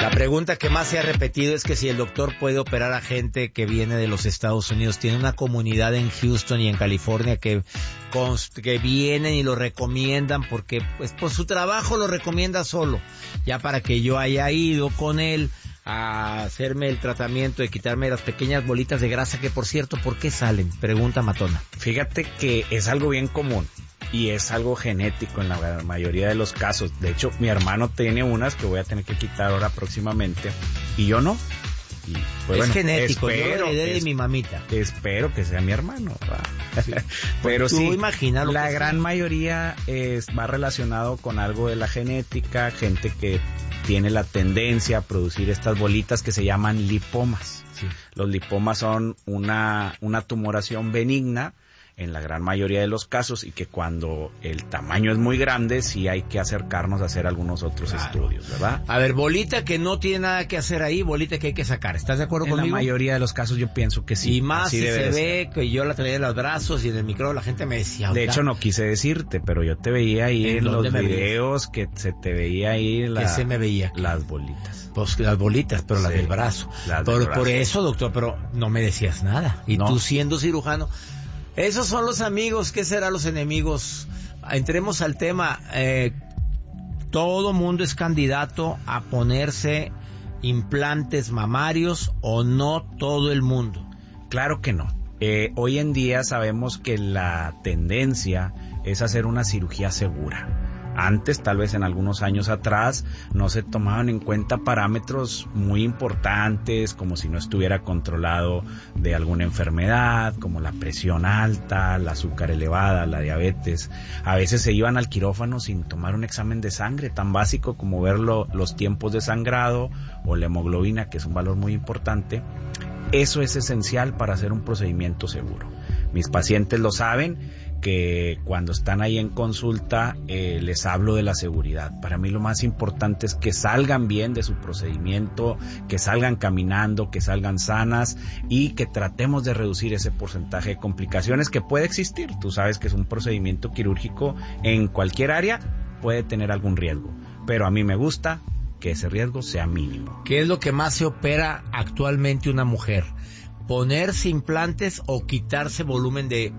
La pregunta que más se ha repetido es que si el doctor puede operar a gente que viene de los Estados Unidos. Tiene una comunidad en Houston y en California que vienen y lo recomiendan porque pues por su trabajo lo recomienda solo. Ya para que yo haya ido con él a hacerme el tratamiento de quitarme las pequeñas bolitas de grasa que, por cierto, ¿por qué salen? Pregunta matona. Fíjate que es algo bien común. Y es algo genético en la mayoría de los casos. De hecho, mi hermano tiene unas que voy a tener que quitar ahora próximamente. Y yo no. Y, pues, es genético, yo lo heredé de mi mamita. Espero que sea mi hermano, sí. Pero sí, imagínalo, la gran mayoría va relacionado con algo de la genética. Gente que tiene la tendencia a producir estas bolitas que se llaman lipomas. Sí. Los lipomas son una tumoración benigna en la gran mayoría de los casos, y que cuando el tamaño es muy grande sí hay que acercarnos a hacer algunos otros estudios, ¿verdad? A ver, bolita que no tiene nada que hacer ahí, bolita que hay que sacar. ¿Estás de acuerdo conmigo? En la mayoría de los casos yo pienso que sí. Y más si se ve que yo la traía en los brazos y en el micrófono la gente me decía... De hecho no quise decirte, pero yo te veía ahí en los videos que se te veía ahí ¿Qué se me veía? Las bolitas. Pues las bolitas, pero sí, las del brazo. Por eso, doctor, pero no me decías nada. Y no. Tú siendo cirujano... Esos son los amigos, ¿qué serán los enemigos? Entremos al tema. ¿Todo mundo es candidato a ponerse implantes mamarios o no todo el mundo? Claro que no. Hoy en día sabemos que la tendencia es hacer una cirugía segura. Antes, tal vez en algunos años atrás, no se tomaban en cuenta parámetros muy importantes, como si no estuviera controlado de alguna enfermedad, como la presión alta, el azúcar elevada, la diabetes. A veces se iban al quirófano sin tomar un examen de sangre, tan básico como ver los tiempos de sangrado o la hemoglobina, que es un valor muy importante. Eso es esencial para hacer un procedimiento seguro. Mis pacientes lo saben, que cuando están ahí en consulta les hablo de la seguridad. Para mí lo más importante es que salgan bien de su procedimiento, que salgan caminando, que salgan sanas y que tratemos de reducir ese porcentaje de complicaciones que puede existir. Tú sabes que es un procedimiento quirúrgico, en cualquier área puede tener algún riesgo, pero a mí me gusta que ese riesgo sea mínimo. ¿Qué es lo que más se opera actualmente una mujer? ¿Ponerse implantes o quitarse volumen de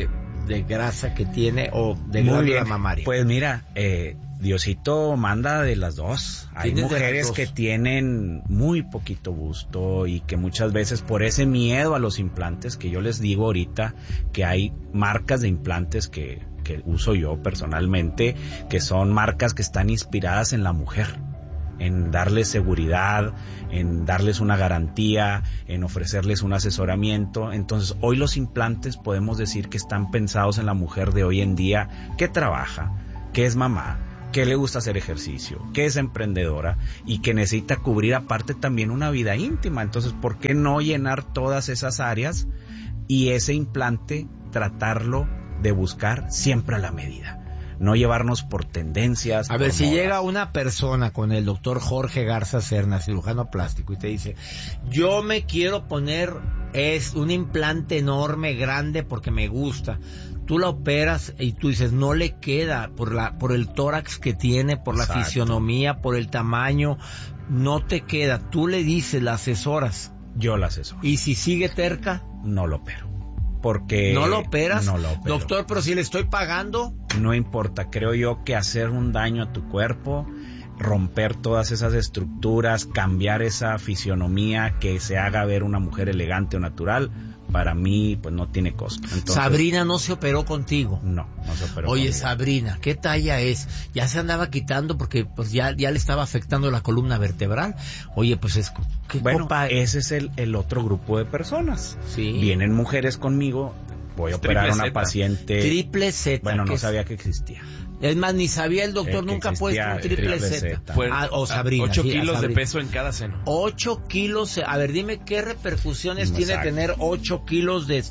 grasa que tiene o de glándula mamaria? Pues mira, Diosito manda de las dos. Hay mujeres que tienen muy poquito busto y que muchas veces por ese miedo a los implantes, que yo les digo ahorita que hay marcas de implantes que uso yo personalmente, que son marcas que están inspiradas en la mujer, en darles seguridad, en darles una garantía, en ofrecerles un asesoramiento. Entonces, hoy los implantes podemos decir que están pensados en la mujer de hoy en día, que trabaja, que es mamá, que le gusta hacer ejercicio, que es emprendedora y que necesita cubrir aparte también una vida íntima. Entonces, ¿por qué no llenar todas esas áreas y ese implante tratarlo de buscar siempre a la medida? No llevarnos por tendencias. A ver, si llega una persona con el doctor Jorge Garza Serna, cirujano plástico, y te dice, yo me quiero poner un implante enorme, grande, porque me gusta. Tú la operas y tú dices, no le queda por el tórax que tiene, por la fisionomía, por el tamaño, no te queda. Tú le dices, la asesoras. Yo la asesoro. ¿Y si sigue terca? No lo opero. Porque ¿no lo operas? No lo opero. Doctor, pero si le estoy pagando. No importa, creo yo que hacer un daño a tu cuerpo, romper todas esas estructuras, cambiar esa fisionomía, que se haga ver una mujer elegante o natural, para mí pues no tiene costo. Entonces, Sabrina no se operó contigo. No se operó. Oye, conmigo. Sabrina, ¿qué talla es? Ya se andaba quitando porque pues ya le estaba afectando la columna vertebral. Oye, pues es ese es el otro grupo de personas. Sí. Vienen mujeres conmigo, voy a operar a una paciente. Triple Z. Bueno, no sabía que existía. Es más, ni sabía el doctor, nunca ha puesto un triple Z. O Sabrina. 8 kilos de peso en cada seno. 8 kilos. A ver, dime qué repercusiones tiene tener 8 kilos de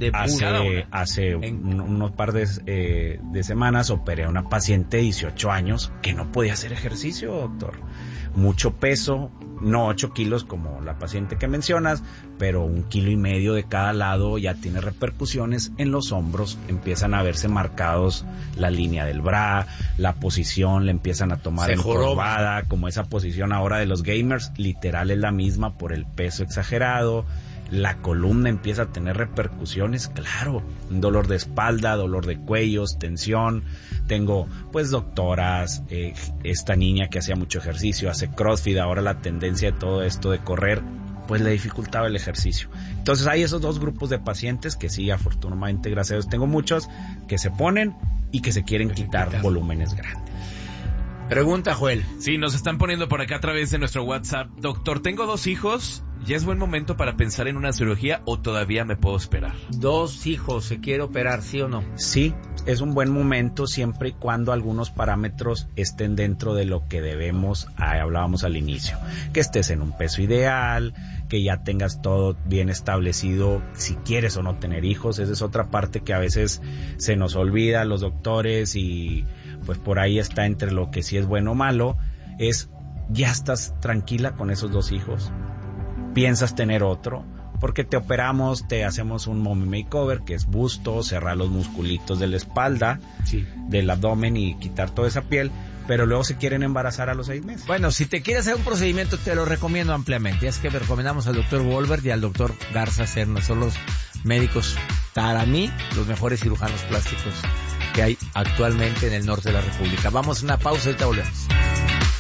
Hace unos par de semanas operé a una paciente de 18 años que no podía hacer ejercicio, doctor. Mucho peso, no 8 kilos como la paciente que mencionas, pero 1,5 kilos de cada lado. Ya tiene repercusiones en los hombros, empiezan a verse marcados la línea del brazo, acá, la posición le empiezan a tomar encorvada, como esa posición ahora de los gamers, literal es la misma por el peso exagerado. La columna empieza a tener repercusiones, claro, dolor de espalda, dolor de cuellos, tensión. Tengo pues doctoras, esta niña que hacía mucho ejercicio, hace CrossFit, ahora la tendencia de todo esto de correr, pues le dificultaba el ejercicio. Entonces hay esos dos grupos de pacientes que sí, afortunadamente, gracias a Dios, tengo muchos que se ponen y que se quieren quitar volúmenes grandes. Pregunta, Joel. Sí, nos están poniendo por acá a través de nuestro WhatsApp. Doctor, tengo 2 hijos. ¿Ya es buen momento para pensar en una cirugía o todavía me puedo esperar? 2 hijos, ¿se quiere operar, sí o no? Sí, es un buen momento siempre y cuando algunos parámetros estén dentro de lo que debemos, hablábamos al inicio. Que estés en un peso ideal, que ya tengas todo bien establecido, si quieres o no tener hijos. Esa es otra parte que a veces se nos olvida los doctores y pues por ahí está entre lo que sí es bueno o malo, es ya estás tranquila con esos 2 hijos, piensas tener otro, porque te operamos, te hacemos un mommy makeover, que es busto, cerrar los musculitos de la espalda, sí, del abdomen y quitar toda esa piel, pero luego se quieren embarazar a los 6 meses. Bueno, si te quieres hacer un procedimiento, te lo recomiendo ampliamente. Es que recomendamos al doctor Wolbert y al doctor Garza Serna. Son los médicos, para mí, los mejores cirujanos plásticos que hay actualmente en el norte de la República. Vamos a una pausa y ahorita volvemos.